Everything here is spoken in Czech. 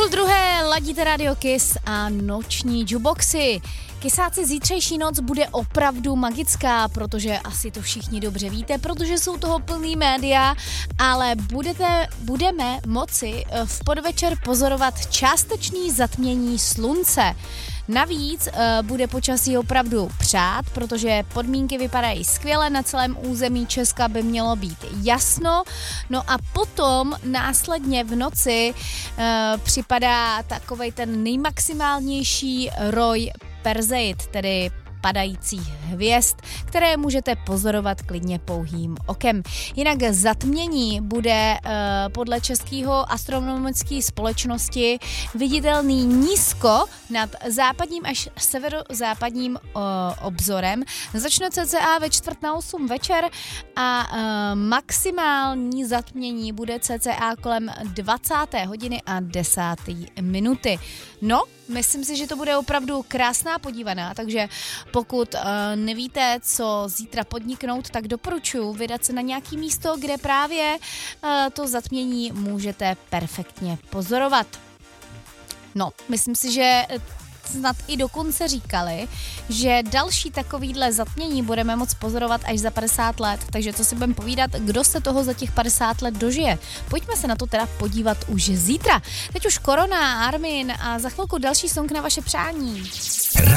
2. ladíte Radio Kiss a noční jukeboxy. Kysáci, zítřejší noc bude opravdu magická, protože asi to všichni dobře víte, protože jsou toho plný média, ale budeme moci v podvečer pozorovat částečný zatmění slunce. Navíc bude počasí opravdu přát, protože podmínky vypadají skvěle, na celém území Česka by mělo být jasno. No a potom následně v noci připadá takovej ten nejmaximálnější roj Perseid, tedy padajících hvězd, které můžete pozorovat klidně pouhým okem. Jinak zatmění bude podle Českého astronomické společnosti viditelný nízko nad západním až severozápadním obzorem. Začne cca ve 7:45 večer a maximální zatmění bude cca kolem 20. hodiny a 10. minuty. No, myslím si, že to bude opravdu krásná podívaná, takže pokud nevíte, co zítra podniknout, tak doporučuji vydat se na nějaké místo, kde právě to zatmění můžete perfektně pozorovat. No, myslím si, že snad i dokonce říkali, že další takovýhle zatmění budeme moc pozorovat až za 50 let, takže co si budeme povídat, kdo se toho za těch 50 let dožije. Pojďme se na to teda podívat už zítra. Teď už Korona, Armin a za chvilku další song na vaše přání.